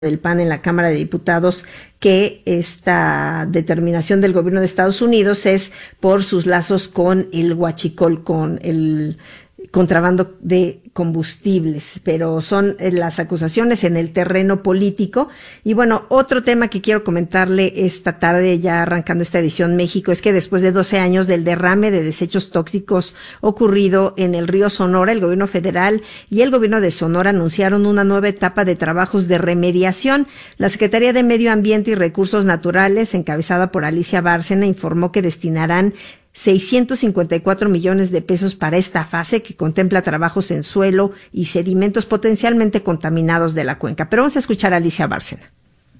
del PAN en la Cámara de Diputados que esta determinación del gobierno de Estados Unidos es por sus lazos con el huachicol, con el contrabando de combustibles, pero son las acusaciones en el terreno político. Y bueno, otro tema que quiero comentarle esta tarde, ya arrancando esta edición México, es que después de 12 años del derrame de desechos tóxicos ocurrido en el río Sonora, el gobierno federal y el gobierno de Sonora anunciaron una nueva etapa de trabajos de remediación. La Secretaría de Medio Ambiente y Recursos Naturales, encabezada por Alicia Bárcena, informó que destinarán 654 millones de pesos para esta fase que contempla trabajos en suelo y sedimentos potencialmente contaminados de la cuenca. Pero vamos a escuchar a Alicia Bárcena.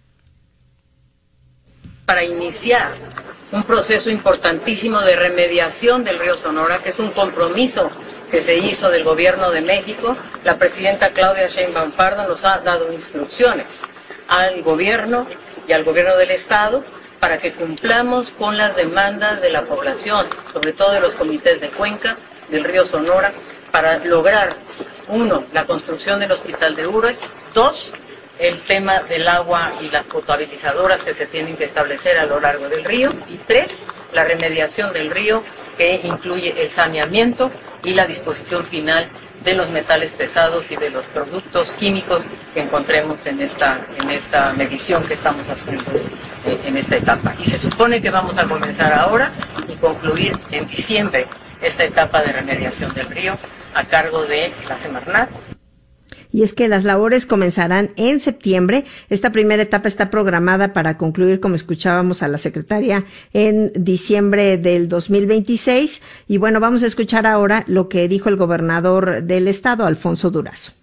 Para iniciar un proceso importantísimo de remediación del río Sonora, que es un compromiso que se hizo del Gobierno de México, la presidenta Claudia Sheinbaum Pardo nos ha dado instrucciones al Gobierno y al Gobierno del Estado para que cumplamos con las demandas de la población, sobre todo de los comités de cuenca del río Sonora, para lograr, 1, la construcción del hospital de Ures, 2, el tema del agua y las potabilizadoras que se tienen que establecer a lo largo del río, y 3, la remediación del río, que incluye el saneamiento y la disposición final de los metales pesados y de los productos químicos que encontremos en esta medición que estamos haciendo en esta etapa. Y se supone que vamos a comenzar ahora y concluir en diciembre esta etapa de remediación del río a cargo de la Semarnat. Y es que las labores comenzarán en septiembre. Esta primera etapa está programada para concluir, como escuchábamos a la secretaria, en diciembre del 2026. Y bueno, vamos a escuchar ahora lo que dijo el gobernador del estado, Alfonso Durazo.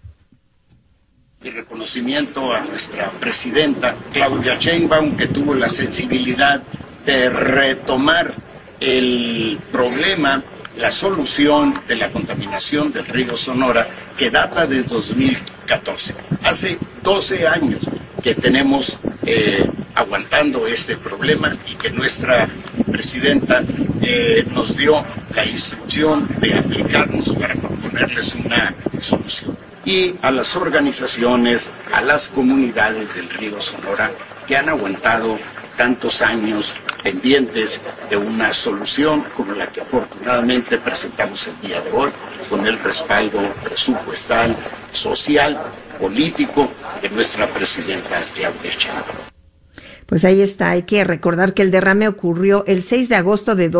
Y reconocimiento a nuestra presidenta Claudia Sheinbaum, que tuvo la sensibilidad de retomar el problema, la solución de la contaminación del río Sonora, que data de 2014. Hace 12 años que tenemos aguantando este problema y que nuestra presidenta nos dio la instrucción de aplicarnos para proponerles una solución. Y a las organizaciones, a las comunidades del río Sonora que han aguantado tantos años pendientes de una solución como la que afortunadamente presentamos el día de hoy, con el respaldo presupuestal, social, político de nuestra presidenta Claudia Sheinbaum. Pues ahí está, hay que recordar que el derrame ocurrió el 6 de agosto de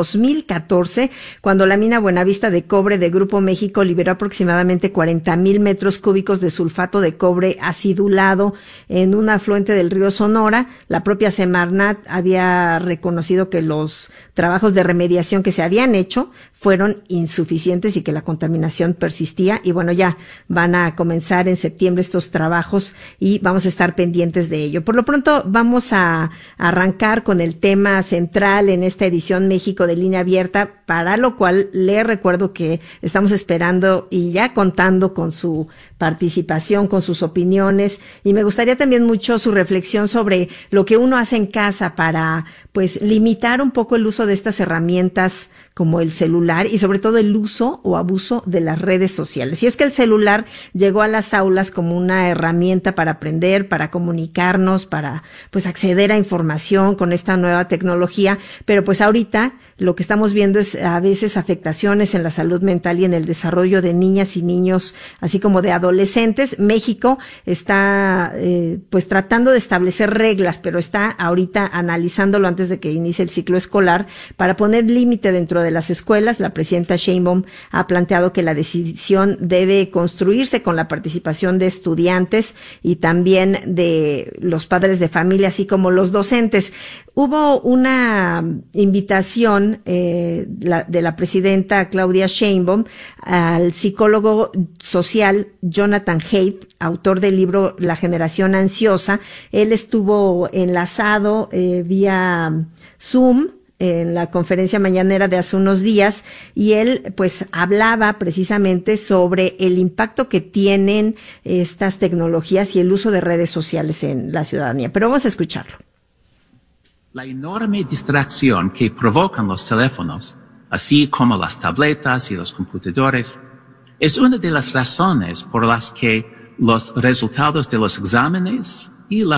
2014, cuando la mina Buenavista de cobre de Grupo México liberó aproximadamente 40,000 metros cúbicos de sulfato de cobre acidulado en un afluente del río Sonora. La propia Semarnat había reconocido que los trabajos de remediación que se habían hecho fueron insuficientes y que la contaminación persistía. Y bueno, ya van a comenzar en septiembre estos trabajos y vamos a estar pendientes de ello. Por lo pronto vamos a arrancar con el tema central en esta edición México de Línea Abierta, para lo cual le recuerdo que estamos esperando y ya contando con su participación, con sus opiniones, y me gustaría también mucho su reflexión sobre lo que uno hace en casa para, pues, limitar un poco el uso de estas herramientas como el celular y sobre todo el uso o abuso de las redes sociales. Y es que el celular llegó a las aulas como una herramienta para aprender, para comunicarnos, para pues acceder a información con esta nueva tecnología, pero pues ahorita lo que estamos viendo es a veces afectaciones en la salud mental y en el desarrollo de niñas y niños, así como de adolescentes. México está pues tratando de establecer reglas, pero está ahorita analizándolo antes de que inicie el ciclo escolar para poner límite dentro de las escuelas. La presidenta Sheinbaum ha planteado que la decisión debe construirse con la participación de estudiantes y también de los padres de familia, así como los docentes. Hubo una invitación de la presidenta Claudia Sheinbaum al psicólogo social Jonathan Haidt, autor del libro La generación ansiosa. Él estuvo enlazado vía Zoom en la conferencia mañanera de hace unos días, y él pues hablaba precisamente sobre el impacto que tienen estas tecnologías y el uso de redes sociales en la ciudadanía. Pero vamos a escucharlo. La enorme distracción que provocan los teléfonos, así como las tabletas y los computadores, es una de las razones por las que los resultados de los exámenes y la